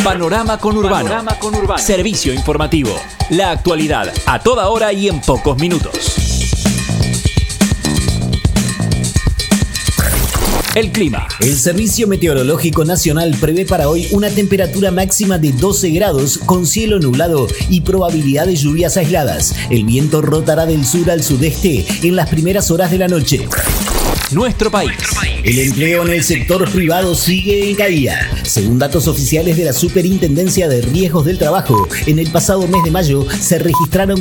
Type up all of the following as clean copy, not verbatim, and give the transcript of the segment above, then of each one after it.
Panorama Conurbano. Servicio informativo. La actualidad a toda hora y en pocos minutos. El clima. El Servicio Meteorológico Nacional prevé para hoy una temperatura máxima de 12 grados con cielo nublado y probabilidad de lluvias aisladas. El viento rotará del sur al sudeste en las primeras horas de la noche. Nuestro país. El empleo en el sector privado sigue en caída. Según datos oficiales de la Superintendencia de Riesgos del Trabajo, en el pasado mes de mayo se registraron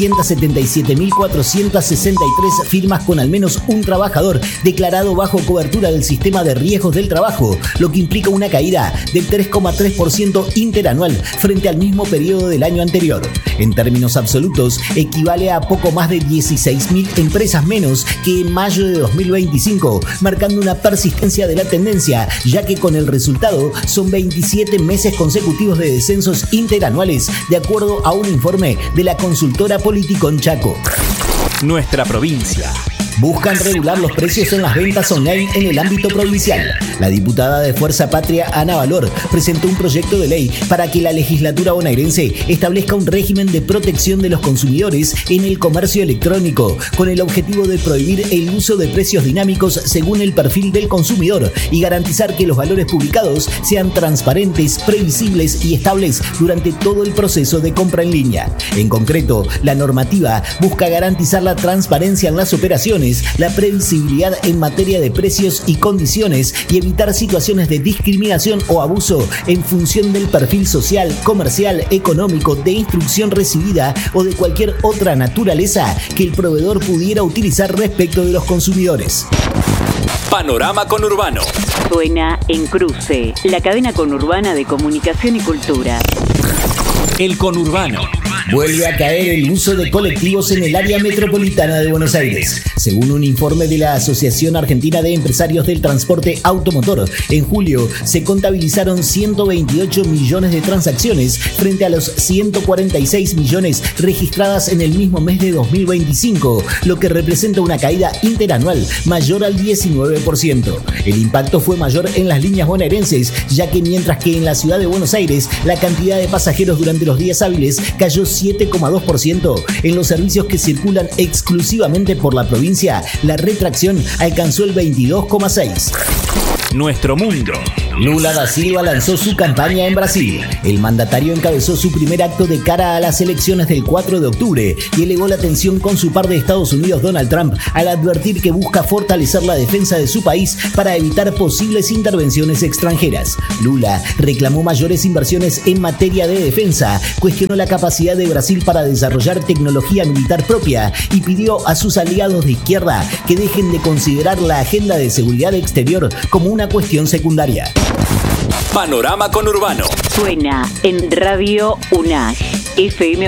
477.463 firmas con al menos un trabajador declarado bajo cobertura del sistema de riesgos del trabajo, lo que implica una caída del 3,3% interanual frente al mismo periodo del año anterior. En términos absolutos, equivale a poco más de 16.000 empresas menos que en mayo de 2025, marcando una persistencia de la tendencia, ya que con el resultado son 27 meses consecutivos de descensos interanuales, de acuerdo a un informe de la consultora Politicon Chaco. Nuestra provincia. Buscan regular los precios en las ventas online en el ámbito provincial. La diputada de Fuerza Patria, Ana Valor, presentó un proyecto de ley para que la legislatura bonaerense establezca un régimen de protección de los consumidores en el comercio electrónico, con el objetivo de prohibir el uso de precios dinámicos según el perfil del consumidor y garantizar que los valores publicados sean transparentes, previsibles y estables durante todo el proceso de compra en línea. En concreto, la normativa busca garantizar la transparencia en las operaciones, la previsibilidad en materia de precios y condiciones y evitar situaciones de discriminación o abuso en función del perfil social, comercial, económico, de instrucción recibida o de cualquier otra naturaleza que el proveedor pudiera utilizar respecto de los consumidores. Panorama Conurbano. Suena en Cruce, la cadena conurbana de comunicación y cultura. El conurbano. Vuelve a caer el uso de colectivos en el área metropolitana de Buenos Aires. Según un informe de la Asociación Argentina de Empresarios del Transporte Automotor, en julio se contabilizaron 128 millones de transacciones frente a los 146 millones registradas en el mismo mes de 2025, lo que representa una caída interanual mayor al 19%. El impacto fue mayor en las líneas bonaerenses, ya que mientras que en la ciudad de Buenos Aires la cantidad de pasajeros durante los días hábiles cayó 7,2%. En los servicios que circulan exclusivamente por la provincia, la retracción alcanzó el 22,6%. Nuestro mundo. Lula da Silva lanzó su campaña en Brasil. El mandatario encabezó su primer acto de cara a las elecciones del 4 de octubre y elevó la tensión con su par de Estados Unidos, Donald Trump, al advertir que busca fortalecer la defensa de su país para evitar posibles intervenciones extranjeras. Lula reclamó mayores inversiones en materia de defensa, cuestionó la capacidad de Brasil para desarrollar tecnología militar propia y pidió a sus aliados de izquierda que dejen de considerar la agenda de seguridad exterior como una cuestión secundaria. Panorama Conurbano. Suena en Radio UNAG, FM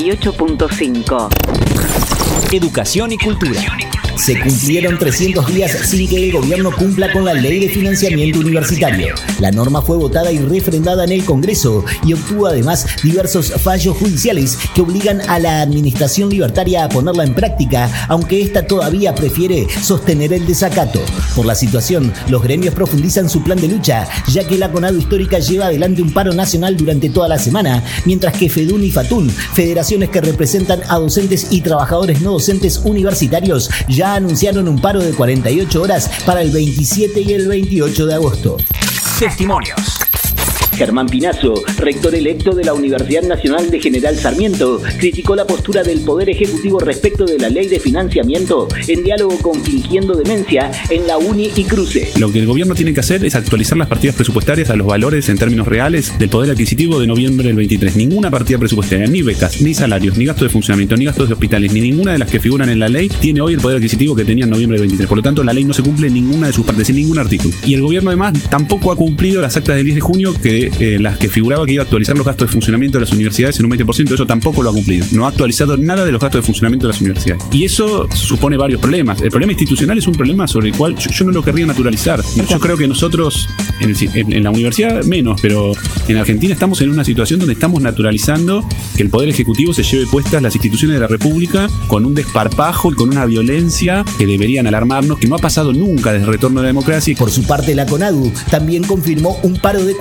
88.5. Educación y cultura. Se cumplieron 300 días sin que el gobierno cumpla con la ley de financiamiento universitario. La norma fue votada y refrendada en el Congreso y obtuvo además diversos fallos judiciales que obligan a la administración libertaria a ponerla en práctica, aunque esta todavía prefiere sostener el desacato. Por la situación, los gremios profundizan su plan de lucha, ya que la CONADU Histórica lleva adelante un paro nacional durante toda la semana, mientras que FEDUN y FATUN, federaciones que representan a docentes y trabajadores no docentes universitarios, ya anunciaron un paro de 48 horas para el 27 y el 28 de agosto. Testimonios. Germán Pinazo, rector electo de la Universidad Nacional de General Sarmiento, criticó la postura del Poder Ejecutivo respecto de la ley de financiamiento en diálogo con Fingiendo Demencia en la Uni y Cruce. Lo que el gobierno tiene que hacer es actualizar las partidas presupuestarias a los valores en términos reales del poder adquisitivo de noviembre del 23. Ninguna partida presupuestaria, ni becas, ni salarios, ni gastos de funcionamiento, ni gastos de hospitales, ni ninguna de las que figuran en la ley tiene hoy el poder adquisitivo que tenía en noviembre del 23. Por lo tanto, la ley no se cumple en ninguna de sus partes, en ningún artículo. Y el gobierno además tampoco ha cumplido las actas del 10 de junio que las que figuraba que iba a actualizar los gastos de funcionamiento de las universidades en un 20%, eso tampoco lo ha cumplido. No ha actualizado nada de los gastos de funcionamiento de las universidades. Y eso supone varios problemas. El problema institucional es un problema sobre el cual yo no lo querría naturalizar. Yo creo que nosotros, en la universidad menos, pero en Argentina estamos en una situación donde estamos naturalizando que el Poder Ejecutivo se lleve puestas las instituciones de la República con un desparpajo y con una violencia que deberían alarmarnos, que no ha pasado nunca desde el retorno de la democracia. Por su parte, la CONADU también confirmó un paro de 48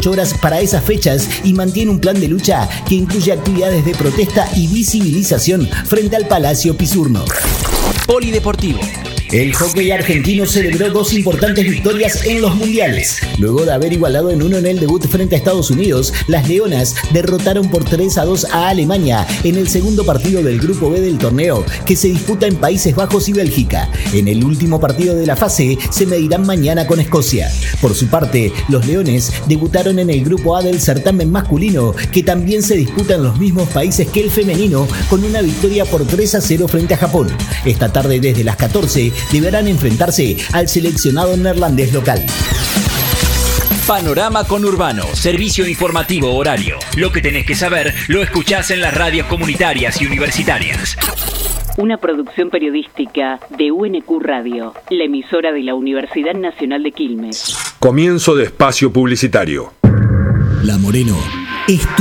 48 horas para esas fechas y mantiene un plan de lucha que incluye actividades de protesta y visibilización frente al Palacio Pisurno. Polideportivo. El hockey argentino celebró 2 importantes victorias en los mundiales. Luego de haber igualado en 1 en el debut frente a Estados Unidos, las Leonas derrotaron por 3-2 a Alemania en el segundo partido del Grupo B del torneo, que se disputa en Países Bajos y Bélgica. En el último partido de la fase se medirán mañana con Escocia. Por su parte, los Leones debutaron en el Grupo A del certamen masculino, que también se disputa en los mismos países que el femenino, con una victoria por 3-0 frente a Japón. Esta tarde desde las 14 deberán enfrentarse al seleccionado neerlandés local. Panorama Conurbano, servicio informativo horario. Lo que tenés que saber lo escuchás en las radios comunitarias y universitarias. Una producción periodística de UNQ Radio, la emisora de la Universidad Nacional de Quilmes. Comienzo de espacio publicitario. La Moreno es tu